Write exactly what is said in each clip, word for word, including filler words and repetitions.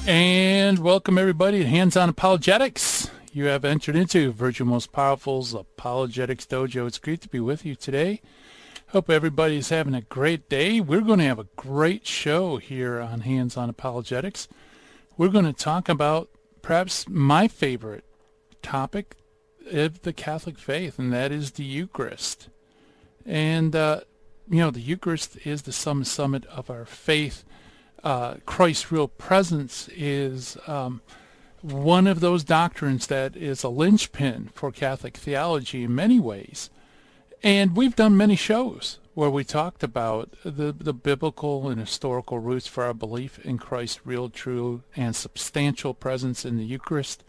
And welcome everybody to Hands On Apologetics. You have entered into Virtual Most Powerful's Apologetics Dojo. It's great to be with you today. Hope everybody's having a great day. We're going to have a great show here on Hands On Apologetics. We're going to talk about perhaps my favorite topic of the Catholic faith, and that is the Eucharist. And, uh, you know, the Eucharist is the sum summit of our faith. Uh, Christ's real presence is um, one of those doctrines that is a linchpin for Catholic theology in many ways. And we've done many shows where we talked about the, the biblical and historical roots for our belief in Christ's real, true, and substantial presence in the Eucharist.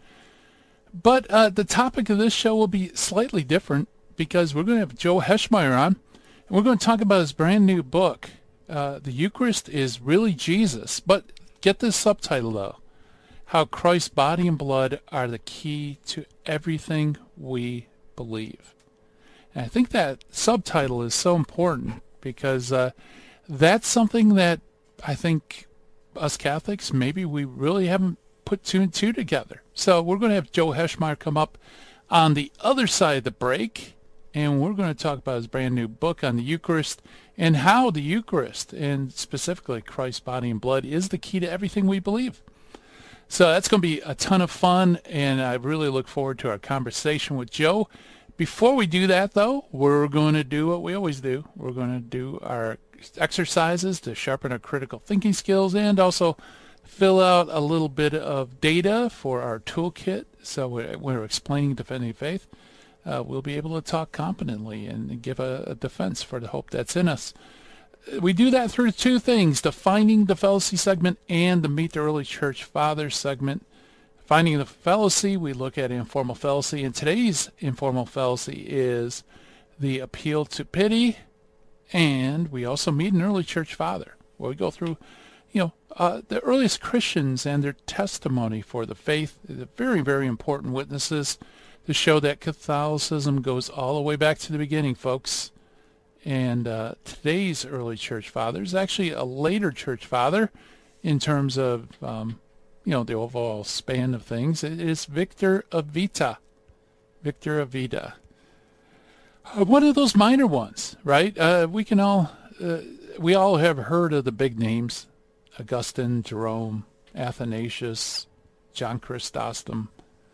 But uh, the topic of this show will be slightly different because we're going to have Joe Heschmeyer on, and we're going to talk about his brand new book. Uh, the Eucharist is really Jesus, but get this subtitle though, how Christ's body and blood are the key to everything we believe. And I think that subtitle is so important because uh, that's something that I think us Catholics, maybe we really haven't put two and two together. So we're going to have Joe Heschmeyer come up on the other side of the break, and we're going to talk about his brand new book on the Eucharist and how the Eucharist, and specifically Christ's body and blood, is the key to everything we believe. So that's going to be a ton of fun, and I really look forward to our conversation with Joe. Before we do that, though, we're going to do what we always do. We're going to do our exercises to sharpen our critical thinking skills and also fill out a little bit of data for our toolkit. So when we're explaining defending faith, Uh, we'll be able to talk competently and give a, a defense for the hope that's in us. We do that through two things, the Finding the Fallacy segment and the Meet the Early Church Fathers segment. Finding the Fallacy, we look at informal fallacy, and today's informal fallacy is the appeal to pity, and we also meet an early church father, where we go through, you know, uh, the earliest Christians and their testimony for the faith, the very, very important witnesses to show that Catholicism goes all the way back to the beginning, folks. And uh, today's early church father is actually a later church father in terms of, um, you know, the overall span of things. It is Victor of Vita. Victor of Vita. Uh, one of those minor ones, right? Uh, we can all, uh, we all have heard of the big names. Augustine, Jerome, Athanasius, John Chrysostom.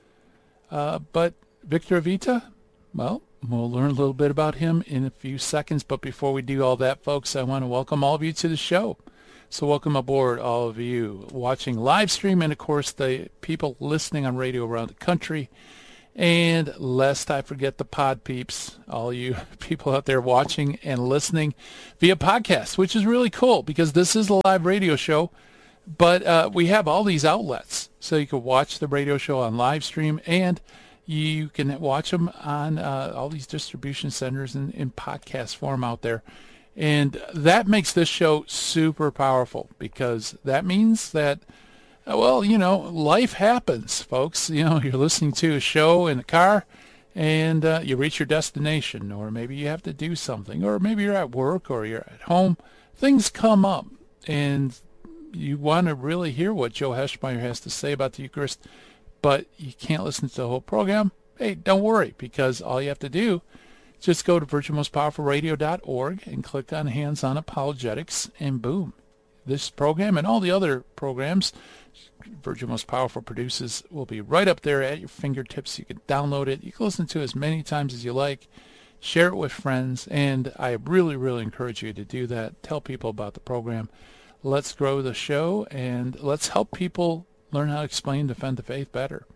Uh, but Victor of Vita, well, we'll learn a little bit about him in a few seconds. But before we do all that, folks, I want to welcome all of you to the show. So welcome aboard, all of you watching live stream, and, of course, the people listening on radio around the country. And lest I forget the pod peeps, all you people out there watching and listening via podcast, which is really cool because this is a live radio show. But uh, we have all these outlets, so you can watch the radio show on live stream, and you can watch them on uh, all these distribution centers in, in podcast form out there. And that makes this show super powerful because that means that, well, you know, life happens, folks. You know, you're listening to a show in the car, and uh, you reach your destination, or maybe you have to do something, or maybe you're at work or you're at home. Things come up, and you want to really hear what Joe Heschmeyer has to say about the Eucharist, but you can't listen to the whole program. Hey, don't worry, because all you have to do is just go to virtual most powerful radio dot org and click on Hands On Apologetics, and boom. This program and all the other programs Virtual Most Powerful produces will be right up there at your fingertips. You can download it. You can listen to it as many times as you like. Share it with friends, and I really, really encourage you to do that. Tell people about the program. Let's grow the show, and let's help people learn how to explain and defend the faith better.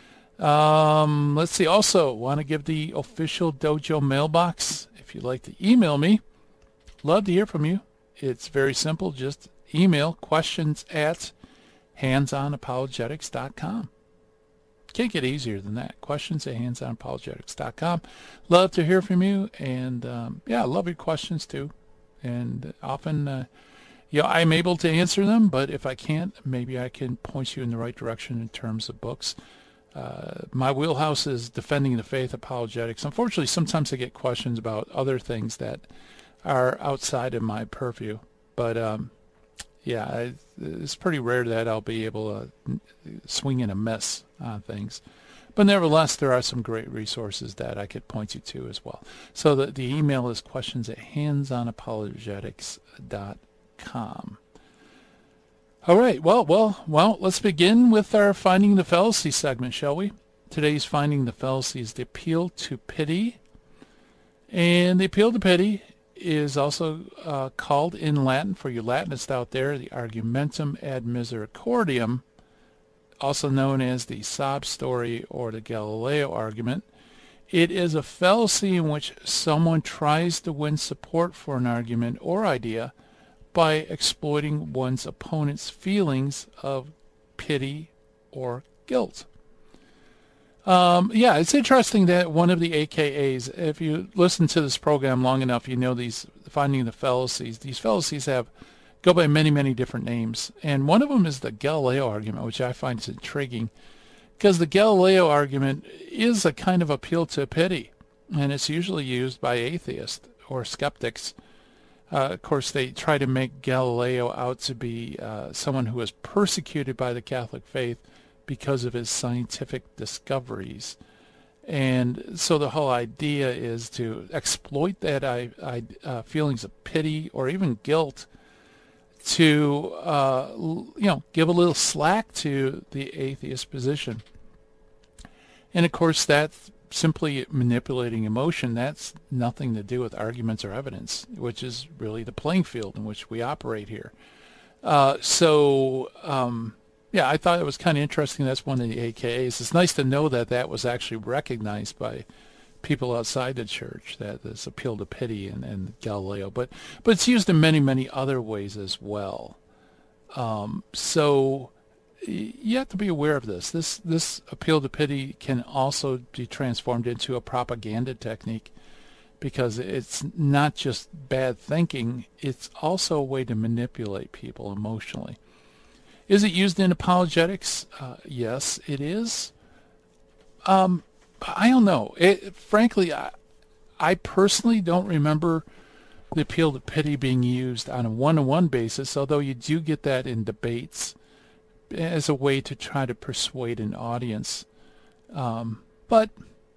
Um, let's see. Also, want to give the official Dojo mailbox. If you'd like to email me, love to hear from you. It's very simple. Just email questions at hands on apologetics dot com. Can't get easier than that. Questions at hands on apologetics dot com. Love to hear from you, and um, yeah, I love your questions too. And often, uh, you know, I'm able to answer them, but if I can't, maybe I can point you in the right direction in terms of books. Uh, my wheelhouse is defending the faith, apologetics. Unfortunately, sometimes I get questions about other things that are outside of my purview. But um, yeah, I, it's pretty rare that I'll be able to swing in a miss on things. But nevertheless, there are some great resources that I could point you to as well. So the, the email is questions at hands on apologetics dot com. All right, well, well, well, let's begin with our Finding the Fallacy segment, shall we? Today's Finding the Fallacy is the appeal to pity. And the appeal to pity is also uh, called in Latin, for you Latinists out there, the argumentum ad misericordiam, also known as the sob story or the Galileo argument. It is a fallacy in which someone tries to win support for an argument or idea by exploiting one's opponent's feelings of pity or guilt. Um, yeah, it's interesting that one of the A K As, if you listen to this program long enough, you know these Finding the Fallacies. These fallacies have go by many, many different names. And one of them is the Galileo argument, which I find is intriguing, because the Galileo argument is a kind of appeal to pity, and it's usually used by atheists or skeptics. Uh, of course, they try to make Galileo out to be uh, someone who was persecuted by the Catholic faith because of his scientific discoveries. And so the whole idea is to exploit that I, I, uh, feelings of pity or even guilt to, uh, you know, give a little slack to the atheist position. And of course, that's simply manipulating emotion. That's nothing to do with arguments or evidence, which is really the playing field in which we operate here. Uh, so, um, yeah, I thought it was kind of interesting. That's one of the A K As. It's nice to know that that was actually recognized by people outside the church, that this appeal to pity and, and Galileo. But but it's used in many, many other ways as well. Um, so you have to be aware of this. This this appeal to pity can also be transformed into a propaganda technique, because it's not just bad thinking, it's also a way to manipulate people emotionally. Is it used in apologetics? Uh, yes, it is. Um, I don't know. It, frankly, I, I personally don't remember the appeal to pity being used on a one-to-one basis, although you do get that in debates as a way to try to persuade an audience. Um, but,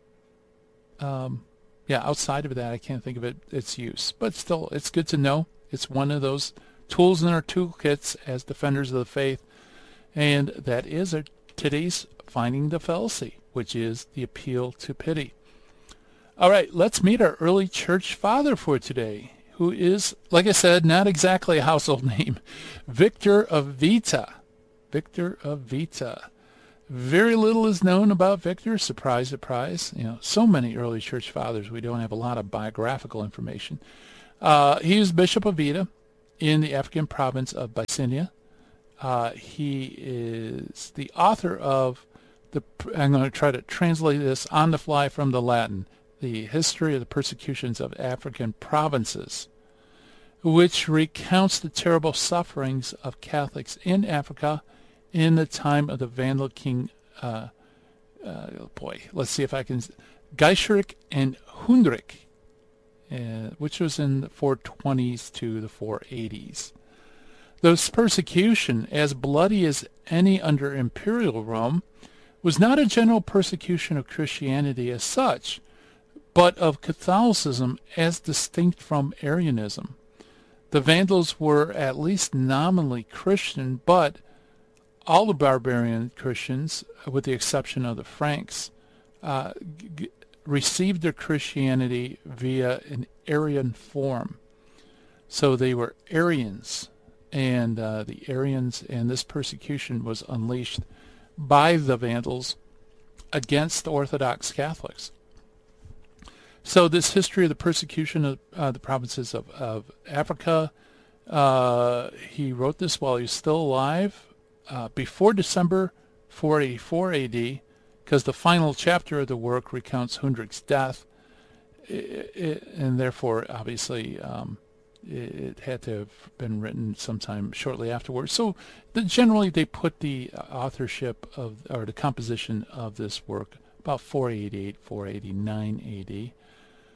um, yeah, outside of that, I can't think of it, its use. But still, it's good to know. It's one of those tools in our toolkits as defenders of the faith, and that is our, today's Finding the Fallacy, which is the appeal to pity. All right, let's meet our early church father for today, who is, like I said, not exactly a household name, Victor of Vita. Victor of Vita. Very little is known about Victor. Surprise, surprise. You know, so many early church fathers, we don't have a lot of biographical information. Uh, he was Bishop of Vita in the African province of Bycynia. Uh, he is the author of the, I'm going to try to translate this on the fly from the Latin, the History of the Persecutions of African Provinces, which recounts the terrible sufferings of Catholics in Africa in the time of the Vandal king, uh, uh, boy, let's see if I can, Geiserik and Hundrik, Uh, which was in the four twenties to the four eighties. This persecution, as bloody as any under imperial Rome, was not a general persecution of Christianity as such, but of Catholicism as distinct from Arianism. The Vandals were at least nominally Christian, but all the barbarian Christians, with the exception of the Franks, uh, g- received their Christianity via an Arian form. So they were Arians, and uh, the Arians, and this persecution was unleashed by the Vandals against Orthodox Catholics. So this history of the persecution of uh, the provinces of, of Africa, uh, he wrote this while he was still alive, uh, before December four eighty-four A D, because the final chapter of the work recounts Hundrik's death, it, it, and therefore, obviously, um, it, it had to have been written sometime shortly afterwards. So the, generally, they put the authorship of, or the composition of this work about four eighty-eight, four eighty-nine A D.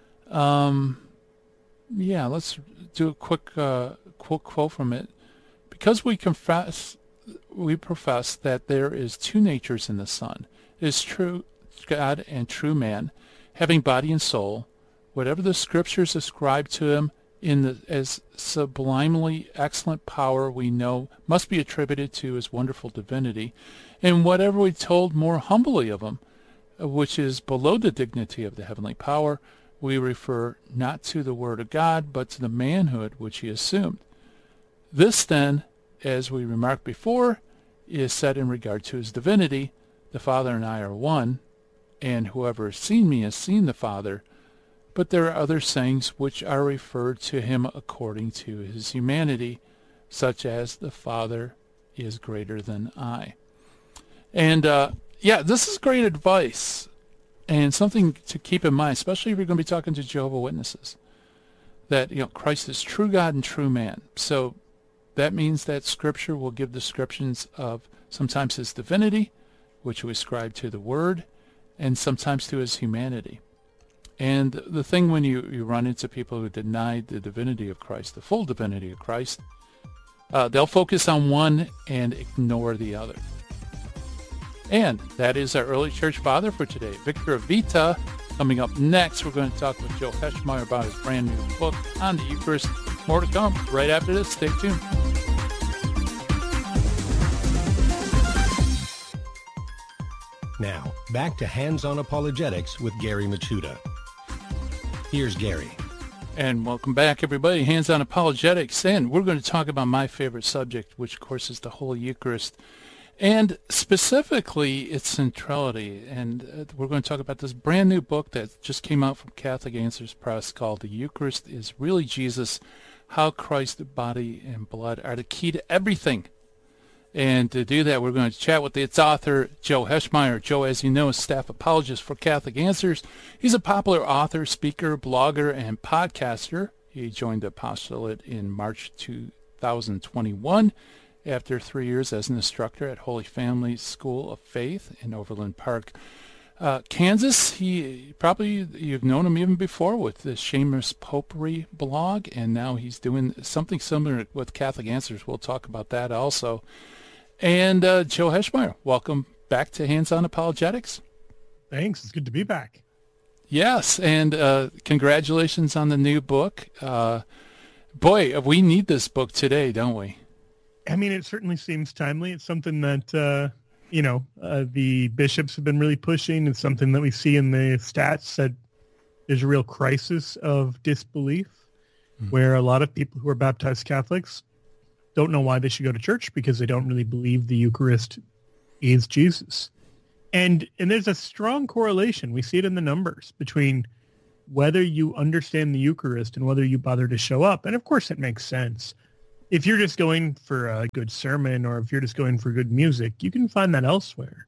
Um, yeah, let's do a quick, uh, quick quote from it because we confess, we profess that there is two natures in the Son. It is true God and true man, having body and soul. Whatever the Scriptures ascribe to him in the, as sublimely excellent power, we know must be attributed to his wonderful divinity, and whatever we told more humbly of him, which is below the dignity of the heavenly power, we refer not to the Word of God, but to the manhood which he assumed. This then, as we remarked before, is said in regard to his divinity. The Father and I are one, and whoever has seen me has seen the Father. But there are other sayings which are referred to him according to his humanity, such as the Father is greater than I. And uh, yeah, this is great advice and something to keep in mind, especially if you're going to be talking to Jehovah's Witnesses, that you know Christ is true God and true man. So that means that Scripture will give descriptions of sometimes his divinity, which we ascribe to the Word, and sometimes to his humanity. And the thing when you, you run into people who deny the divinity of Christ, the full divinity of Christ, uh, they'll focus on one and ignore the other. And that is our early church father for today, Victor Avita. Coming up next, we're going to talk with Joe Heschmeyer about his brand new book on the Eucharist. More to come right after this. Stay tuned. Now, back to Hands-On Apologetics with Gary Michuta. Here's Gary. And welcome back, everybody. Hands-On Apologetics. And we're going to talk about my favorite subject, which, of course, is the Holy Eucharist. And specifically, its centrality. And uh, we're going to talk about this brand new book that just came out from Catholic Answers Press called The Eucharist is Really Jesus, How Christ's Body and Blood Are the Key to Everything. And to do that, we're going to chat with its author, Joe Heschmeyer. Joe, as you know, is staff apologist for Catholic Answers. He's a popular author, speaker, blogger, and podcaster. He joined the apostolate in March two thousand twenty-one after three years as an instructor at Holy Family School of Faith in Overland Park, uh, Kansas. He probably, you've known him even before with the Shameless Popery blog, and now he's doing something similar with Catholic Answers. We'll talk about that also. And uh, Joe Heschmeyer, welcome back to Hands-On Apologetics. Thanks. It's good to be back. Yes, and uh, congratulations on the new book. Uh, boy, we need this book today, don't we? I mean, it certainly seems timely. It's something that, uh, you know, uh, the bishops have been really pushing. It's something that we see in the stats that there's a real crisis of disbelief mm-hmm. where a lot of people who are baptized Catholics don't know why they should go to church because they don't really believe the Eucharist is Jesus. And and there's a strong correlation. We see it in the numbers between whether you understand the Eucharist and whether you bother to show up. And of course it makes sense. If you're just going for a good sermon or if you're just going for good music, you can find that elsewhere.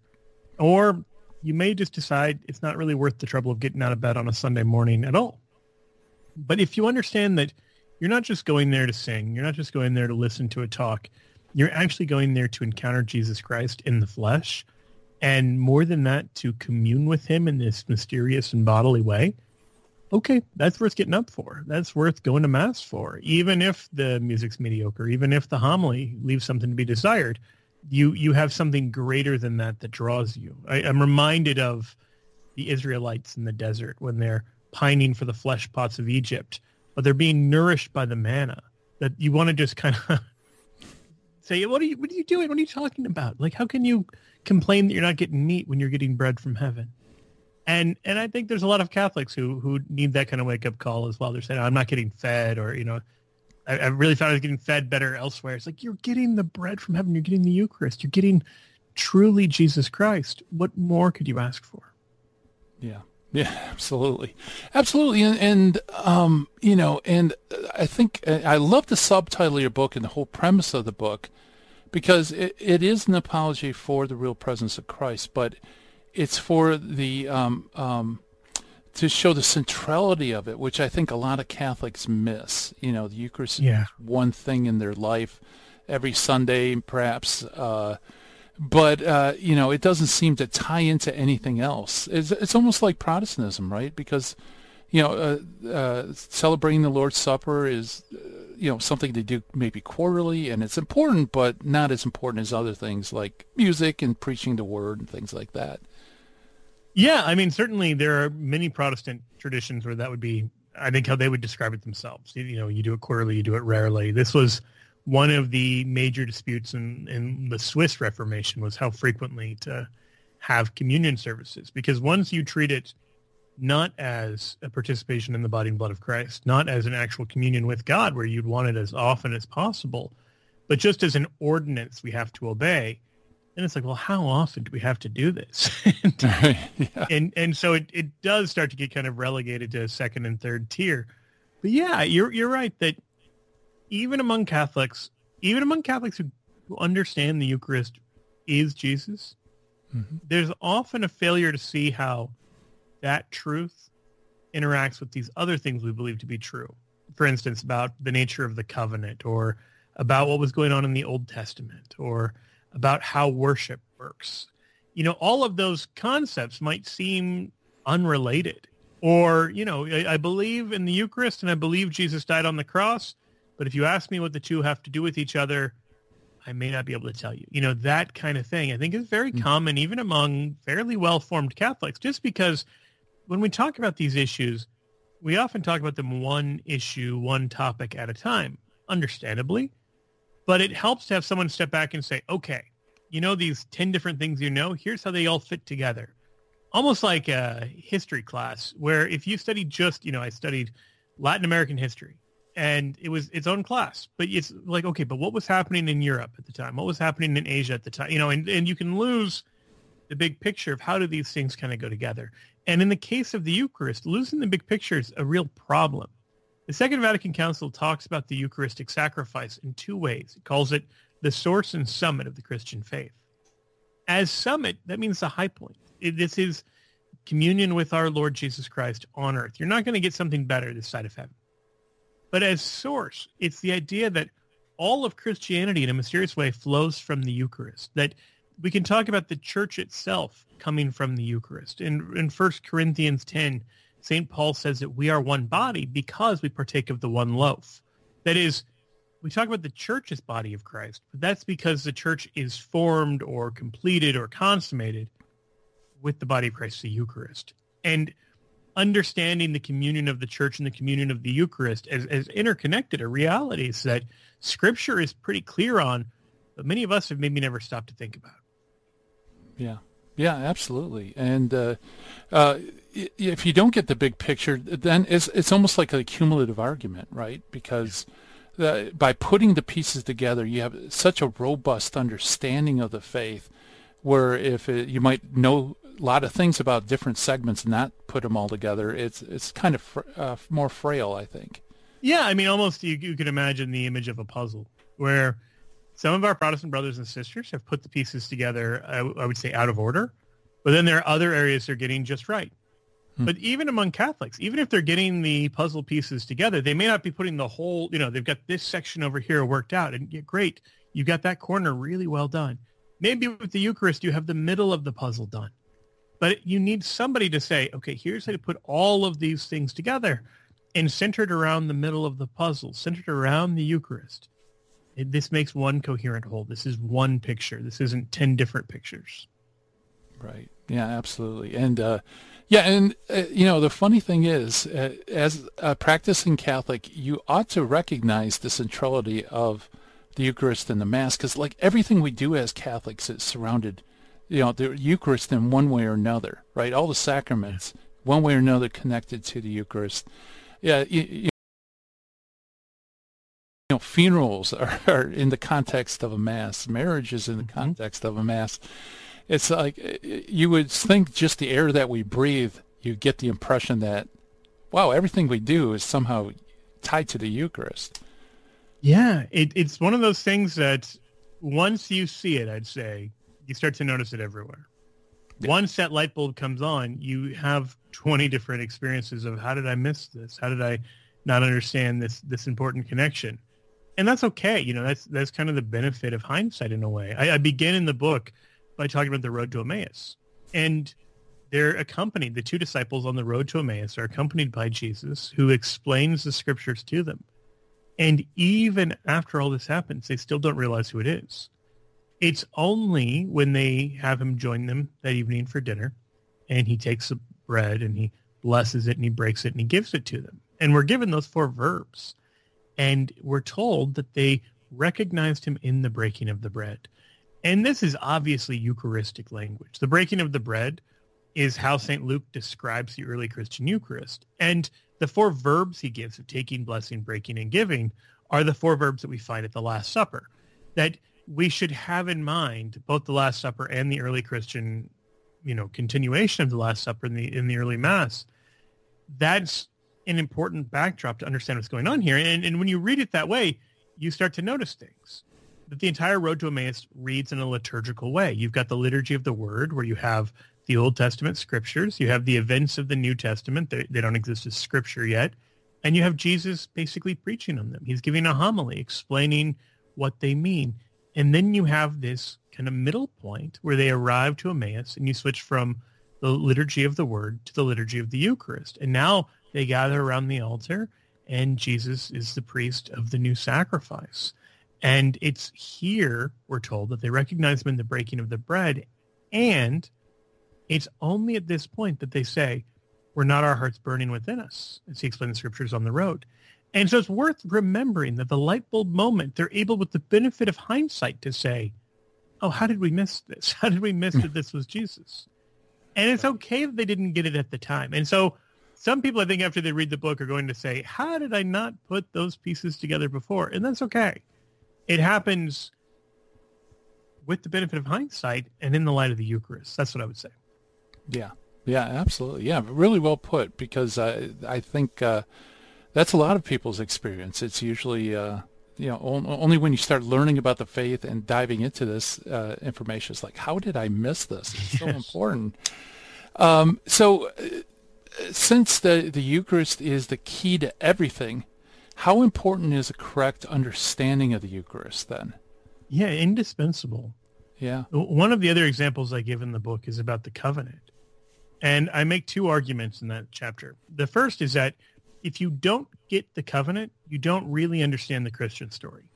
Or you may just decide it's not really worth the trouble of getting out of bed on a Sunday morning at all. But if you understand that you're not just going there to sing. You're not just going there to listen to a talk. You're actually going there to encounter Jesus Christ in the flesh. And more than that, to commune with him in this mysterious and bodily way. Okay, that's worth getting up for. That's worth going to Mass for. Even if the music's mediocre, even if the homily leaves something to be desired, you you have something greater than that that draws you. I, I'm reminded of the Israelites in the desert when they're pining for the flesh pots of Egypt. But they're being nourished by the manna that you want to just kind of say, what are you, what are you doing? What are you talking about? Like, how can you complain that you're not getting meat when you're getting bread from heaven? And, and I think there's a lot of Catholics who, who need that kind of wake up call as well. They're saying, oh, I'm not getting fed, or, you know, I, I really thought I was getting fed better elsewhere. It's like, you're getting the bread from heaven. You're getting the Eucharist. You're getting truly Jesus Christ. What more could you ask for? Yeah. Yeah, absolutely. Absolutely. And, and um, you know, and I think I love the subtitle of your book and the whole premise of the book because it, it is an apology for the real presence of Christ, but it's for the, um, um, to show the centrality of it, which I think a lot of Catholics miss. You know, the Eucharist yeah. is one thing in their life every Sunday, perhaps, uh, But, uh, you know, it doesn't seem to tie into anything else. It's, it's almost like Protestantism, right? Because you know, uh, uh, celebrating the Lord's Supper is, uh, you know, something they do maybe quarterly, and it's important, but not as important as other things like music and preaching the word and things like that. Yeah, I mean, certainly there are many Protestant traditions where that would be, I think, how they would describe it themselves. You, you know, you do it quarterly, you do it rarely. This was one of the major disputes in, in the Swiss Reformation, was how frequently to have communion services. Because once you treat it not as a participation in the body and blood of Christ, not as an actual communion with God, where you'd want it as often as possible, but just as an ordinance we have to obey, and it's like, well, how often do we have to do this? and, yeah. and and so it, it does start to get kind of relegated to a second and third tier. But yeah, you're you're right that even among Catholics, even among Catholics who, who understand the Eucharist is Jesus, mm-hmm. there's often a failure to see how that truth interacts with these other things we believe to be true. For instance, about the nature of the covenant, or about what was going on in the Old Testament, or about how worship works. You know, all of those concepts might seem unrelated. Or, you know, I, I believe in the Eucharist and I believe Jesus died on the cross, but if you ask me what the two have to do with each other, I may not be able to tell you. You know, that kind of thing, I think, is very mm-hmm. common even among fairly well-formed Catholics, just because when we talk about these issues, we often talk about them one issue, one topic at a time, understandably. But it helps to have someone step back and say, okay, you know, these ten different things you know, here's how they all fit together. Almost like a history class where if you studied just, you know, I studied Latin American history and it was its own class, but it's like, okay, but what was happening in Europe at the time? What was happening in Asia at the time? You know, and, and you can lose the big picture of how do these things kind of go together. And in the case of the Eucharist, losing the big picture is a real problem. The Second Vatican Council talks about the Eucharistic sacrifice in two ways. It calls it the source and summit of the Christian faith. As summit, that means the high point. It, this is communion with our Lord Jesus Christ on earth. You're not going to get something better this side of heaven. But as source, it's the idea that all of Christianity in a mysterious way flows from the Eucharist, that we can talk about the church itself coming from the Eucharist. In, in First Corinthians ten, Saint Paul says that we are one body because we partake of the one loaf. That is, we talk about the church as body of Christ, but that's because the church is formed or completed or consummated with the body of Christ, the Eucharist. And understanding the communion of the church and the communion of the Eucharist as, as interconnected are realities that Scripture is pretty clear on, but many of us have maybe never stopped to think about. Yeah. Yeah, absolutely. And uh, uh, if you don't get the big picture, then it's it's almost like a cumulative argument, right? Because the, by putting the pieces together, you have such a robust understanding of the faith, where if it, you might know a lot of things about different segments and not put them all together, it's it's kind of fr- uh, more frail, I think. Yeah, I mean, almost you, you could imagine the image of a puzzle where some of our Protestant brothers and sisters have put the pieces together, I, I would say, out of order. But then there are other areas they're getting just right. Hmm. But even among Catholics, even if they're getting the puzzle pieces together, they may not be putting the whole, you know, they've got this section over here worked out. And yeah, great, you got that corner really well done. Maybe with the Eucharist, you have the middle of the puzzle done. But you need somebody to say, okay, here's how to put all of these things together and centered around the middle of the puzzle, centered around the Eucharist. It, this makes one coherent whole. This is one picture. This isn't ten different pictures. Right. Yeah, absolutely. And, uh, yeah, and, uh, you know, the funny thing is, uh, as a practicing Catholic, you ought to recognize the centrality of the Eucharist and the Mass, because, like, everything we do as Catholics is surrounded, you know, the Eucharist in one way or another, right? All the sacraments, one way or another, connected to the Eucharist. Yeah, you, you know, funerals are, are in the context of a Mass. Marriage is in the mm-hmm. context of a Mass. It's like you would think just the air that we breathe, you get the impression that, wow, everything we do is somehow tied to the Eucharist. Yeah, it, it's one of those things that once you see it, I'd say, you start to notice it everywhere. Yeah. Once that light bulb comes on, you have twenty different experiences of how did I miss this? How did I not understand this this important connection? And that's okay. You know, that's that's kind of the benefit of hindsight in a way. I, I begin in the book by talking about the road to Emmaus. And they're accompanied, the two disciples on the road to Emmaus are accompanied by Jesus, who explains the scriptures to them. And even after all this happens, they still don't realize who it is. It's only when they have him join them that evening for dinner, and he takes the bread and he blesses it and he breaks it and he gives it to them. And we're given those four verbs. And we're told that they recognized him in the breaking of the bread. And this is obviously Eucharistic language. The breaking of the bread is how Saint Luke describes the early Christian Eucharist. And the four verbs he gives of taking, blessing, breaking, and giving are the four verbs that we find at the Last Supper, that we should have in mind both the Last Supper and the early Christian, you know, continuation of the Last Supper in the in the early Mass. That's an important backdrop to understand what's going on here. And, and when you read it that way, you start to notice things. That the entire road to Emmaus reads in a liturgical way. You've got the liturgy of the Word, where you have the Old Testament scriptures. You have the events of the New Testament. They, they don't exist as scripture yet. And you have Jesus basically preaching on them. He's giving a homily, explaining what they mean. And then you have this kind of middle point where they arrive to Emmaus, and you switch from the liturgy of the Word to the liturgy of the Eucharist. And now they gather around the altar, and Jesus is the priest of the new sacrifice. And it's here, we're told, that they recognize him in the breaking of the bread. And it's only at this point that they say, "Were not our hearts burning within us?" as he explained the scriptures on the road. And so it's worth remembering that the light bulb moment, they're able with the benefit of hindsight to say, oh, how did we miss this? How did we miss that this was Jesus? And it's okay that they didn't get it at the time. And so some people, I think, after they read the book are going to say, how did I not put those pieces together before? And that's okay. It happens with the benefit of hindsight and in the light of the Eucharist. That's what I would say. Yeah, yeah, absolutely. Yeah, really well put, because I, I think uh, that's a lot of people's experience. It's usually, uh, you know, only when you start learning about the faith and diving into this uh, information, it's like, how did I miss this? It's so yes. important. Um, so uh, since the, the Eucharist is the key to everything, how important is a correct understanding of the Eucharist then? Yeah, indispensable. Yeah. One of the other examples I give in the book is about the covenant. And I make two arguments in that chapter. The first is that if you don't get the covenant, you don't really understand the Christian story.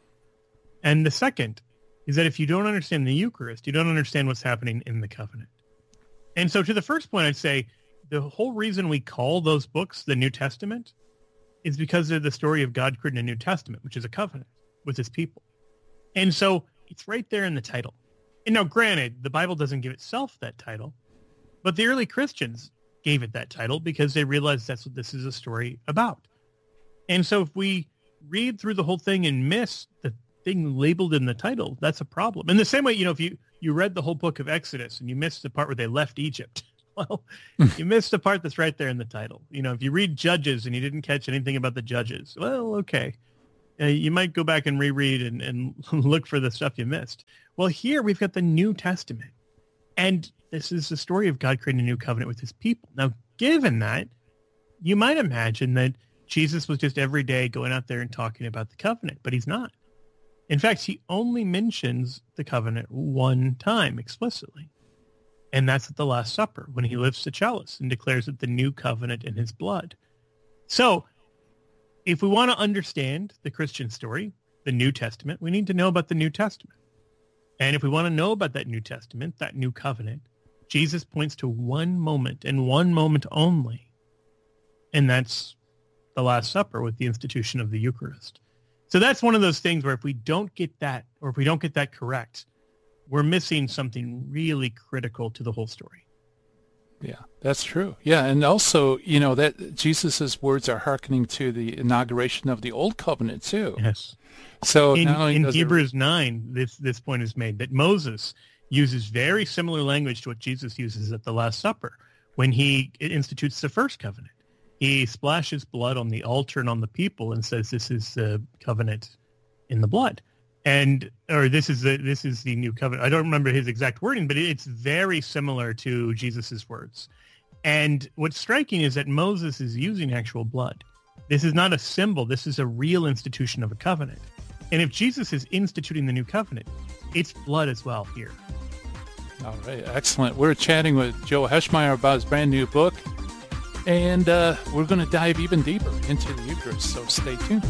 And the second is that if you don't understand the Eucharist, you don't understand what's happening in the covenant. And so to the first point, I'd say the whole reason we call those books the New Testament is because they're the story of God creating a New Testament, which is a covenant with his people. And so it's right there in the title. And now, granted, the Bible doesn't give itself that title, but the early Christians gave it that title because they realized that's what this is a story about. And so if we read through the whole thing and miss the thing labeled in the title, that's a problem. In the same way, you know, if you, you read the whole book of Exodus and you missed the part where they left Egypt, well, you missed the part that's right there in the title. You know, if you read Judges and you didn't catch anything about the Judges, well, okay. Uh, you might go back and reread and, and look for the stuff you missed. Well, here we've got the New Testament. And this is the story of God creating a new covenant with his people. Now, given that, you might imagine that Jesus was just every day going out there and talking about the covenant, but he's not. In fact, he only mentions the covenant one time explicitly. And that's at the Last Supper, when he lifts the chalice and declares it the new covenant in his blood. So if we want to understand the Christian story, the New Testament, we need to know about the New Testament. And if we want to know about that New Testament, that new covenant, Jesus points to one moment and one moment only. And that's the Last Supper with the institution of the Eucharist. So that's one of those things where if we don't get that, or if we don't get that correct, we're missing something really critical to the whole story. Yeah, that's true. Yeah, and also, you know, that Jesus's words are hearkening to the inauguration of the Old Covenant too. Yes. So in, in Hebrews it... nine, this this point is made that Moses uses very similar language to what Jesus uses at the Last Supper when he institutes the first covenant. He splashes blood on the altar and on the people and says, "This is the covenant in the blood." And or this is the this is the new covenant. I don't remember his exact wording, but it's very similar to Jesus's words. And what's striking is that Moses is using actual blood. This is not a symbol. This is a real institution of a covenant. And if Jesus is instituting the new covenant, it's blood as well here. All right, excellent. We're chatting with Joe Heschmeyer about his brand new book, and uh, we're going to dive even deeper into the Eucharist, so stay tuned.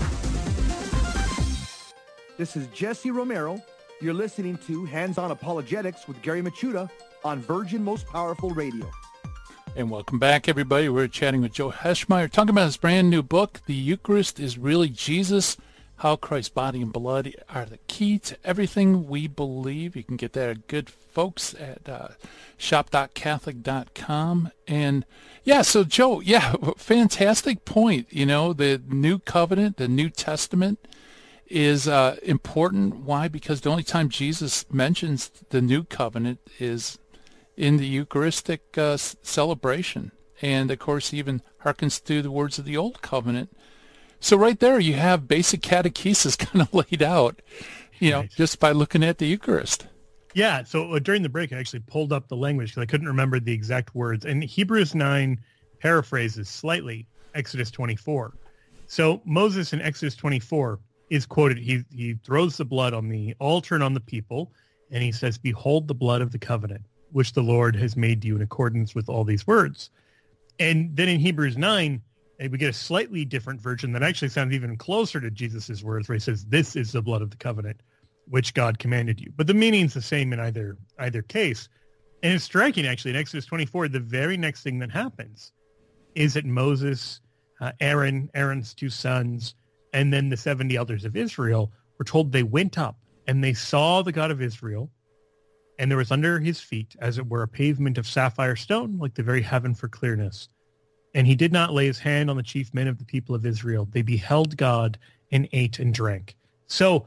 This is Jesse Romero. You're listening to Hands-On Apologetics with Gary Machuda on Virgin Most Powerful Radio. And welcome back, everybody. We're chatting with Joe Heschmeyer, talking about his brand new book, The Eucharist is Really Jesus, How Christ's Body and Blood Are the Key to Everything We Believe. You can get that at good folks at uh, shop dot catholic dot com. And, yeah, so, Joe, yeah, fantastic point. You know, the New Covenant, the New Testament is uh, important. Why? Because the only time Jesus mentions the New Covenant is in the Eucharistic uh, celebration. And, of course, he even harkens to the words of the Old Covenant. So right there you have basic catechesis kind of laid out, you know, Right. just by looking at the Eucharist. Yeah, so uh, during the break, I actually pulled up the language because I couldn't remember the exact words. And Hebrews nine paraphrases slightly Exodus twenty-four. So Moses in Exodus twenty-four is quoted, he, he throws the blood on the altar and on the people, and he says, "Behold the blood of the covenant, which the Lord has made to you in accordance with all these words." And then in Hebrews nine, we get a slightly different version that actually sounds even closer to Jesus's words, where he says, "This is the blood of the covenant, which God commanded you." But the meaning's the same in either either case. And it's striking, actually, in Exodus twenty-four, the very next thing that happens is that Moses, uh, Aaron, Aaron's two sons, and then the seventy elders of Israel were told they went up and they saw the God of Israel, and there was under his feet, as it were, a pavement of sapphire stone, like the very heaven for clearness. And he did not lay his hand on the chief men of the people of Israel. They beheld God and ate and drank. So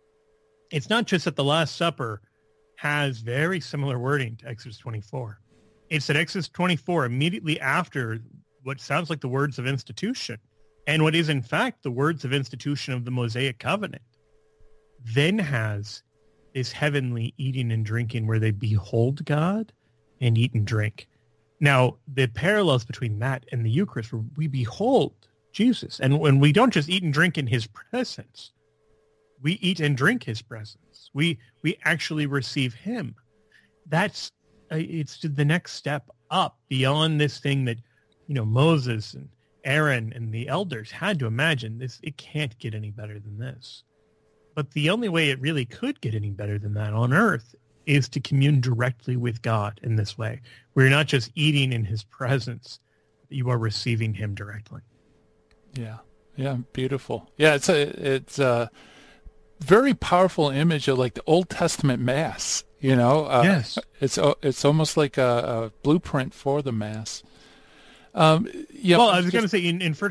it's not just that the Last Supper has very similar wording to Exodus twenty-four. It's that Exodus twenty-four, immediately after what sounds like the words of institution, and what is in fact the words of institution of the Mosaic covenant, then has this heavenly eating and drinking where they behold God and eat and drink. Now, the parallels between that and the Eucharist, where we behold Jesus, and when we don't just eat and drink in his presence, we eat and drink his presence. We we actually receive him. That's uh, it's the next step up beyond this thing that, you know, Moses and Aaron and the elders had to imagine. This it can't get any better than this. But the only way it really could get any better than that on earth is to commune directly with God in this way, where you're not just eating in his presence, you are receiving him directly. Yeah, yeah, beautiful. Yeah, it's a it's a very powerful image of like the Old Testament Mass. You know, uh, Yes. it's it's almost like a, a blueprint for the Mass. Um, yeah, Well, I was going to say in, in